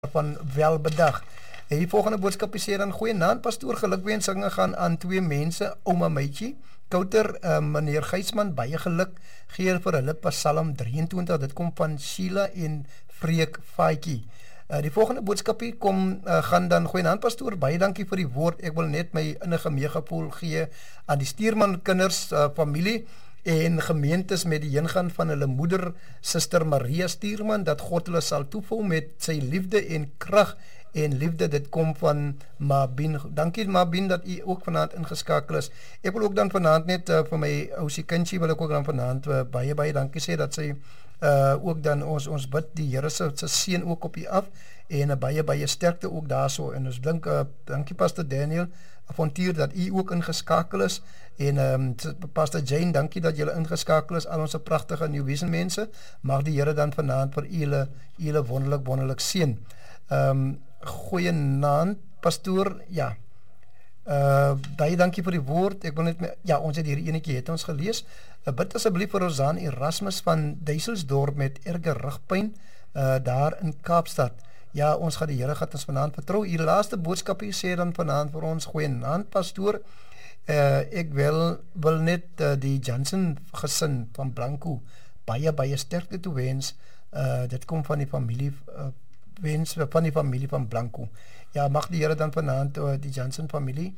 van welbedag. En die volgende boodskap sê dan goeienaand pastoor, gelukwensinge gaan aan twee mense, ouma Meitjie, Kouter, meneer Gysman, baie geluk gee vir hulle Psalm 23, dit kom van Sheila en Freek Faitjie. Die volgende boodskapie gaan dan goeienaand pastoor, baie dankie vir die woord, ek wil net my innige meegevoel gee aan die Stuurman kinders, familie en gemeentes met die heengaan van hulle moeder, Suster Maria Stuurman, dat God hulle sal toevul met sy liefde en krag en liefde, dit kom van Mabin. Dankie Mabin dat u ook vanaand ingeskakel is. Ek wil ook dan vanaand net vir my ousie kindjie wil ek ook dan vanaand baie dankie sê dat sy ook dan ons bid die Here se seën ook op u af en baie sterkte ook daarso en ons dink dankie Pastor Daniel Fontier dat u ook ingeskakel is en Pastor Jane, dankie dat julle ingeskakel is, al ons pragtige New Vision mense, mag die Here dan vanaand vir julle wonderlik seën. Goeienaand pastoor, ja, baie dankie vir die woord, ek wil net, ons het hierdie enetjie het ons gelees, bid asseblief vir Rosan Erasmus van Duiselsdorp met erge rugpyn, daar in Kaapstad. Ja, ons gaan die Here gaan ons vanaand vertrou. Die laaste boodskap hier sê dan vanaand vir ons goeienaand pastoor. Ek wil net die Johnson gesin van Blanco baie sterkte toe wens. Dit kom van die familie wens van die familie van Blanco. Ja, mag die Here dan vanaand die Johnson familie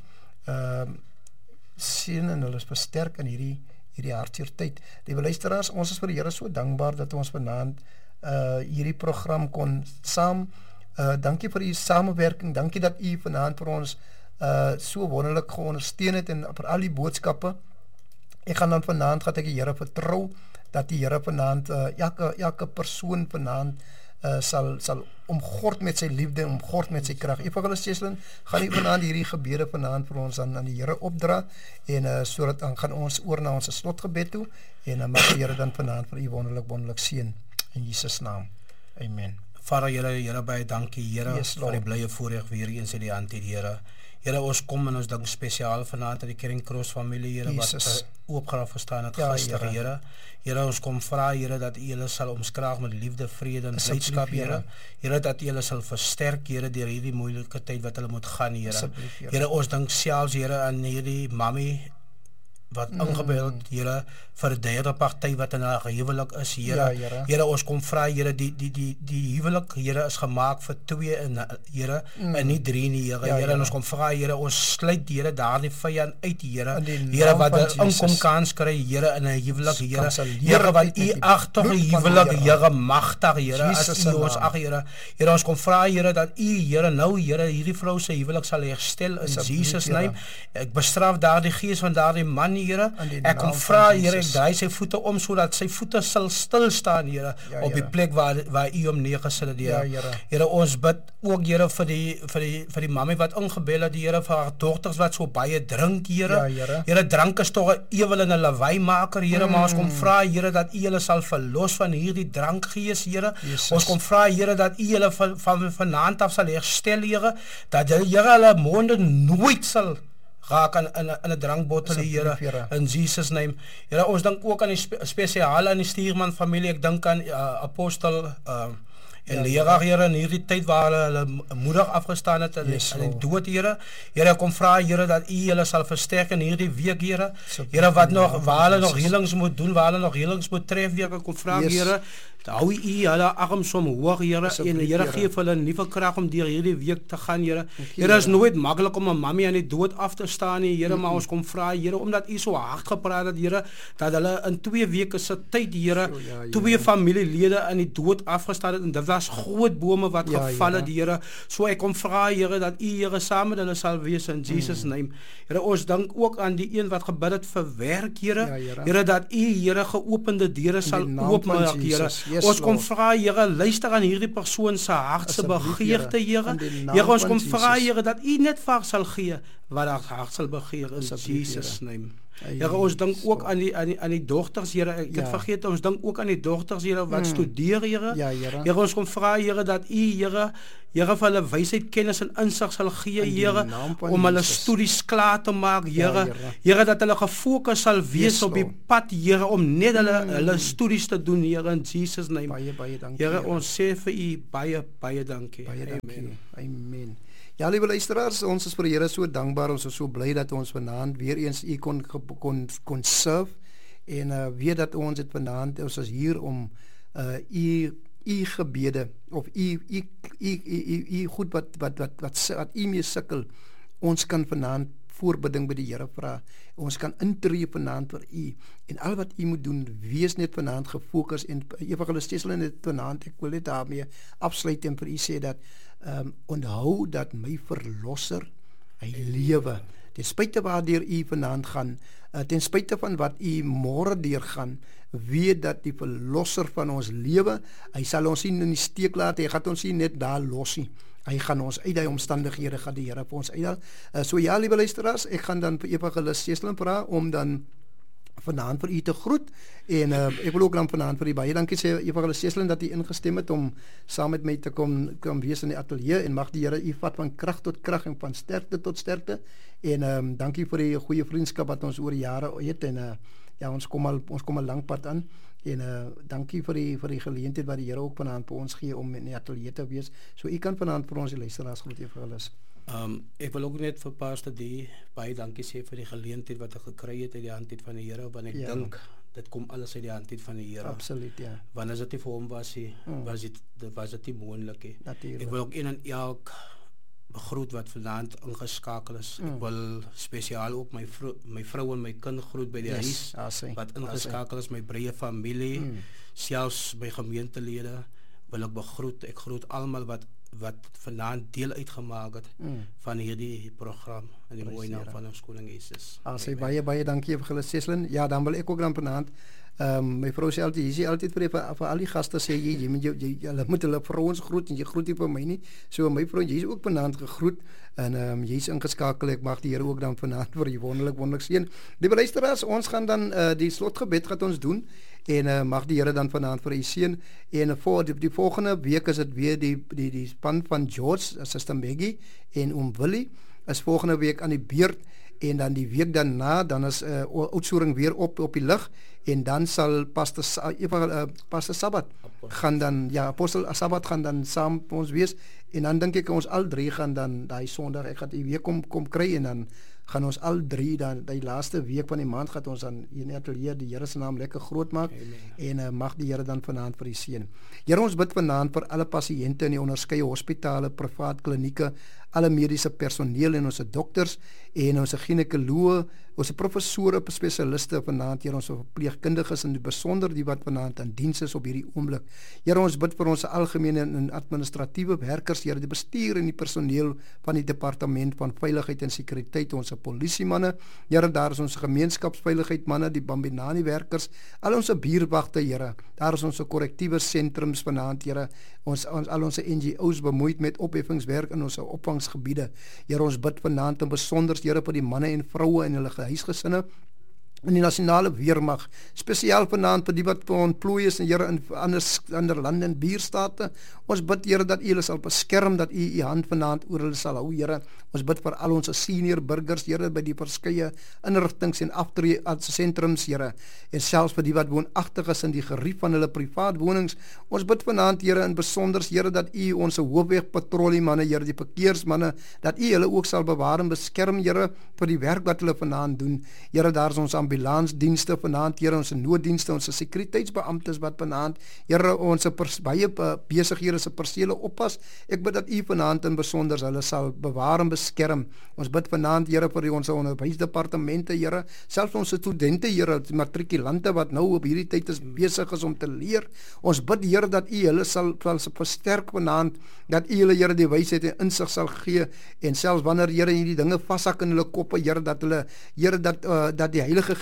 sien en hulle is versterk in hierdie hartseer tyd. Die luisteraars, ons is vir die Here so dankbaar dat ons vanaand hierdie program kon saam, dankie vir die samewerking, dankie dat u vanaand vir ons so wonderlik geondersteun het en vir al die boodskappe. Ek gaan dan vanaand gaan ek die Here vertrou dat die Here vanaand elke persoon vanaand sal omgord met sy liefde, omgord met sy krag. Evangelis Cheslin, gaan die vanaand hierdie gebede vanaand vir ons aan die Here opdra en sodat dan gaan ons oor na ons slotgebed toe en mag die Here dan vanaand vir u wonderlik seën in Jesus naam. Amen. Vader Here baie dankie Here vir die blye voorreg weer eens in die hand hier Here. Here, ons kom en ons dink spesiaal vanaand aan die Kering Cross familie Here wat oopgraaf gestaan het gister Here. Here, ons kom vra Here dat u hulle sal omskraag met liefde, vrede en blydskap Here. Here, dat u hulle sal versterk Here deur hierdie moeilike tyd wat hulle moet gaan Here. Here, ons dink selfs Here aan hierdie mammy wat ingebeld Here vir die derde party wat in haar huwelik is Here. Here, ons kom vra Here die huwelik Here is gemaak vir 2 Here en nie 3 nie Here. Here, ons kom vra Here, ons sluit Here daardie vyand uit Here. Here wat 'n inkom kans kry Here in 'n huwelik Here. Here wat u agter die huwelik Here magtig Here as u ons ag Here. Here, ons kom vra Here dat u Here nou Here hierdie vrou se huwelik sal herstel in Jesus naam. Ek bestraf daardie gees van daardie man Here, ek kom vra Here, ek draai sy voete om sodat sy voete sal stil staan Here, op die plek waar u hom neergesit het Here. Here, ons bid ook Here vir die mammy wat ingebel het Here, vir haar dogters wat so baie drink Here. Here, drank is toch 'n ewel en 'n lawaaimaker Here, maar ons kom vra Here dat u hulle sal verlos van hierdie drankgees Here. Ons kom vra Here dat u hulle van vanaand af sal herstel Here, dat Here hulle monde nooit sal raak in 'n drankbottel Here, in Jesus naam. Here, ons dink ook aan die spesiaal aan die Stuurman familie, ek dink aan apostel en leraar Here in hierdie tyd waar hulle moeder afgestaan het in die dood Here. Here, kom vra Here dat u hulle sal versterk in hierdie week Here. Here, waar hulle nog healings moet doen, waar hulle nog healings moet tref Here, kom vra Here, hou u hulle arms omhoog Here en Here gee vir hulle nuwe krag om deur hierdie week te gaan Here. Here, is nooit maklik om 'n mammy aan die dood af te staan nie Here, maar ons kom vra Here omdat u so hard gepraat het Here, dat hulle in 2 weke se tyd Here 2 familielede aan die dood afgestaan het en dit was groot bome wat geval het Here. So ek kom vra Here dat u Here saam met hulle sal wees in Jesus naam. Here, ons dink ook aan die een wat gebid het vir werk Here. Here, dat u Here geopende deure sal oopmaak Here. Ons kom vra Here, luister aan hierdie persoon se hart se begeerte Here. Here, ons kom vra Here dat u net vir sal gee wat haar hart sal begeer in Jesus naam. Here, ons dink ook aan die dogters, Here, ek het vergeet, ons dink ook aan die dogters, Here, wat studeer, Here. Here, ons kom vra, Here, dat U, Here, vir hulle wysheid, kennis en insig sal gee, Here, om hulle studies klaar te maak, Here. Here, dat hulle gefokus sal wees op die pad, Here, om net hulle studies te doen, Here, in Jesus naam. Baie dankie, Here, ons sê vir U baie dankie. Amen. Ja, lieve luisteraars, ons is vir die Here so dankbaar, ons is so bly dat ons vanaand weer eens U kon serve, en weet dat ons het vanaand, ons is hier om U gebede, of U goed wat U mee sukkel, ons kan vanaand voorbidding by die Here vra, ons kan intree vanaand vir U, en al wat U moet doen, wees net vanaand gefokus, en Evangelis Cheslin het vanaand, ek wil net daarmee afsluit en vir U sê dat, onthou dat my verlosser, hy lewe, ten spyte waardeur U vanaand gaan, ten spyte van wat U môre deur gaan, weet dat die verlosser van ons lewe, hy sal ons nie in die steek laat, hy gaan ons nie net daar los nie. Hy gaan ons uit die omstandighede, gaan die Here vir ons uithaal. So ja, liewe luisteraars, ek gaan dan vir Evangelis Cheslin vra om dan vanaand vir U te groet, en ek wil ook dan vanaand vir U baie dankie sê, Evangelis Cheslin, dat U ingestem het om saam met my te kom wees in die ateljee, en mag die Here U vat van krag tot krag en van sterkte tot sterkte, en dankie vir die goeie vriendskap wat ons oor die jare het, en ja, ons kom al lang pad aan, en dankie vir die geleentheid wat die Here ook vanaand vir ons gee om in die ateljee te wees. So U kan vanaand vir ons die luisteraars groet, Evangelis. Ek wil ook net vir Pastor D baie dankie sê vir die geleentheid wat ek gekry het uit die hand van die Here, want ek dink dit kom alles uit die hand van die Here. Absoluut, ja. Want as dit nie vir hom was dit nie moontlik nie. Ek wil ook een en elk begroet wat vanaand ingeskakel is. Ek wil spesiaal ook my vrou en my kind groet by die huis, wat ingeskakel is, my breë familie, selfs my gemeentelede wil ek begroet. Ek groet almal wat vanaand deel uitgemaak het van hierdie program in die mooie naam van ons koning Jesus. Baie dankie Evangelis Cheslin. Ja, dan wil ek ook dan vanaand my vrou sê altyd vir al die gaste sê jy moet hulle vrouens groet, en jy groet nie vir my nie. So my vrou, jy is ook vanaand gegroet, en jy is ingeskakel. Ek mag die Here ook dan vanaand vir jy wonderlik seën. Liewe luisteraars, ons gaan dan die slotgebed gaan ons doen, en mag die Here dan vanaand vir u seën, en voor die volgende week is dit weer die span van George, Suster Maggie en Oom Willie is volgende week aan die beurt, en dan die week daarna, dan is Oudtshoorn weer op die lig, en dan sal Pastor Sabbat gaan dan, Apostel Sabbat gaan dan saam met ons wees, en dan dink ek ons al drie gaan dan daai Sondag, ek gaan die week kom kry, en dan gaan ons al drie dan die laaste week van die maand gaan ons dan in die ateljee die Here se naam lekker groot maak. Amen. En mag die Here dan vanaand vir u seën. Here, ons bid vanaand vir alle pasiënte in die onderskeie hospitale, privaat klinieke, alle mediese personeel en ons dokters en ons ginekoloë, ons professore, spesialiste vanaand, Here, ons verpleegkundiges en besonder die wat vanaand aan diens is op hierdie oomblik. Here, ons bid vir ons algemene en administratiewe werkers, Here, die bestuur en die personeel van die departement van veiligheid en sekuriteit, ons polisiemanne, Here, daar is ons gemeenskapsveiligheid manne, die Bambinani werkers, al ons buurwagte, Here, daar is ons korrektiewe sentrums vanaand, Here, al ons NGO's bemoeid met opheffingswerk in ons opvangsgebiede. Here, ons bid vanaand in besonder, Here, vir die manne en vroue en hulle huisgesinne in die nasionale weermag, spesiaal vanaand vir die wat ontplooi is, en Here, in ander lande en buurstate. Ons bid, Here, dat U hulle sal beskerm, dat U hand vanaand oor hulle sal hou, Here. Ons bid vir al ons senior burgers, Here, by die verskeie inrigtings en sentrums, Here, en selfs vir die wat woonagtig is in die gerief van hulle privaat wonings. Ons bid vanaand, Here, in besonder, Here, dat U ons hoofwegpatrolliemanne, Here, die verkeersmanne, dat U hulle ook sal bewaar en beskerm, Here, vir die werk wat hulle vanaand doen. Here, daar is ons ambulansdienste vanaand, Here, ons nooddienste, ons sekuriteitsbeamptes wat vanaand, Here, ons baie besighede se persele oppas. Ek bid dat U vanaand in besonder hulle sal bewaar en beskerm. Ons bid vanaand, Here, vir ons onderwysdepartemente, Here, selfs ons studente, Here, matrikulante wat nou op hierdie tyd is besig is om te leer. Ons bid, Here, dat U hulle sal versterk vanaand, dat U hulle, Here, die wysheid en insig sal gee, en selfs wanneer, Here, hierdie dinge vashak in hulle koppe, Here, dat hulle, Here, dat die Heilige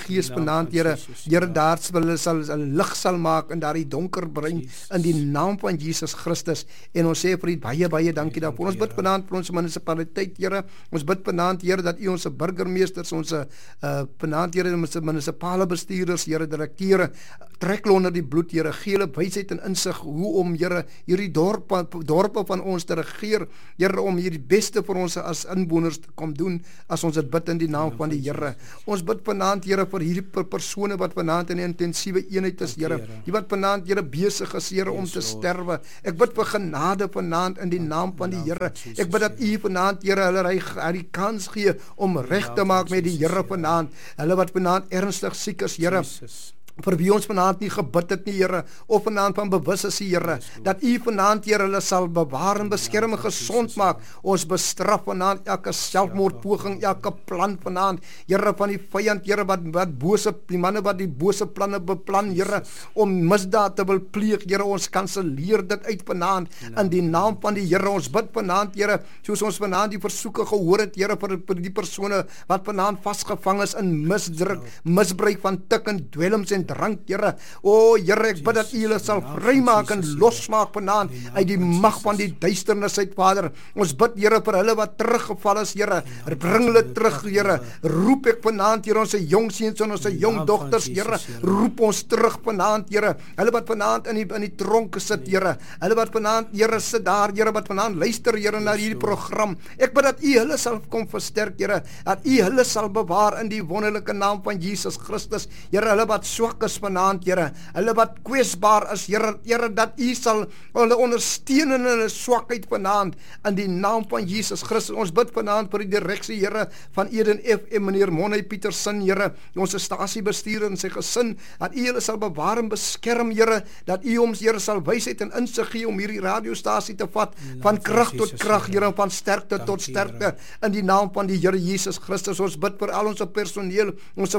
Gees vanaand, Here, Here, daar sal 'n lig sal maak en daardie donker bring in die naam van Jesus Christus. En ons sê vir U baie dankie daarvoor. Ons bid vanaand vir ons munisipaliteit, Here. Ons bid vanaand, Here, dat U ons burgemeesters, ons vanaand, Here, ons munisipale bestuurders, Here, direkteure, trek hulle onder die bloed, Here, gee hulle wysheid en insig hoe om, Here, hierdie dorpe van ons te regeer, Here, om hierdie beste vir ons as inwoners te kom doen, as ons dit bid in die naam van die Here. Ons bid vanaand, Here, vir hierdie persone wat vanaand in 'n intensiewe eenheid is, Here, die wat vanaand, Here, besig is, Here, om te sterwe. Ek bid vir genade vanaand in die naam van die Here. Ek bid dat U vanaand, Here, hulle die kans gee om reg te maak met die Here vanaand. Hulle wat vanaand ernstig siek is, Here, vir wie ons vanaand nie gebid het nie, Here, of vanaand van bewus is, Here, dat U vanaand, Here, hulle sal bewaar en beskerm en gesond maak. Ons bestraf vanaand elke selfmoordpoging, elke plan vanaand, Here, van die vyand, Here, wat die manne wat die bose planne beplan, Here, om misdaad te wil pleeg, Here, ons kanselleer dit uit vanaand in die naam van die Here. Ons bid vanaand, Here, soos ons vanaand die versoeke gehoor het, Here, vir die persone wat vanaand vasgevang is in misbruik van tik en dwelms en drank, Here. O, Here, ek bid dat U hulle sal vrymaak en losmaak vanaand uit die mag van die duisternis uit, Vader. Ons bid, Here, vir hulle wat teruggeval is, Here. Bring hulle terug, Here. Roep ek vanaand, Here, ons jong seuns en ons jong dogters, Here. Roep ons terug vanaand, Here. Hulle wat vanaand in die tronke sit, Here. Hulle wat vanaand, Here, sit daar, Here, wat vanaand luister, Here, na hierdie program. Ek bid dat U hulle sal kom versterk, Here. Dat U hulle sal bewaar in die wonderlike naam van Jesus Christus. Here, hulle wat swak is vanaand, Here, hulle wat kwesbaar is, Here, dat U sal hulle ondersteun in hulle swakheid vanaand in die naam van Jesus Christus. Ons bid vanaand vir die direksie, Here, van Eden FM, meneer Monnie Petersen, Here, ons stasiebestuurder en sy gesin, dat U hulle sal bewaar en beskerm, Here, dat U ons, Here, sal wysheid en insig gee om hierdie radiostasie te vat, van krag tot krag, Here, van sterkte tot sterkte, in die naam van die Here Jesus Christus. Ons bid vir al ons personeel,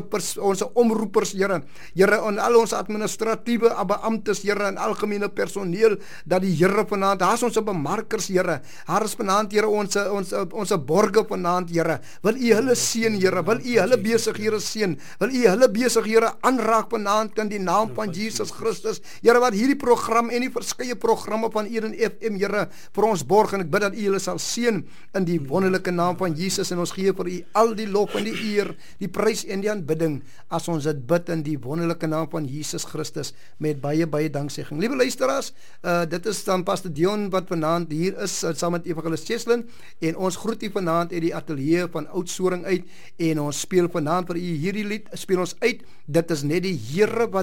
ons omroepers, Here, en al ons administratiewe beamptes, Here, en algemene personeel, dat die Here vanaand, daar is ons bemarkers, Here, daar is vanaand, Here, ons borge vanaand, Here, wil U hulle seën, Here, wil U hulle besighede seën, wil U hulle besighede aanraak vanaand in die naam van Jesus Christus, Here, wat hierdie program en die verskeie programme van Eden FM, Here, vir ons borg, en ek bid dat U hulle sal seën in die wonderlike naam van Jesus, en ons gee vir U al die lof en die eer, die prys en die aanbidding, as ons dit bid in die wonderlike naam van Jesus Christus, met baie danksegging. Liewe luisteraars, dit is dan Pastor Dion wat vanaand hier is, saam met Evangelist Cheslin, en ons groet U vanaand uit die ateljee van Oudtshoorn uit, en ons speel vanaand vir U hierdie lied, speel ons uit, dit is net die Here wat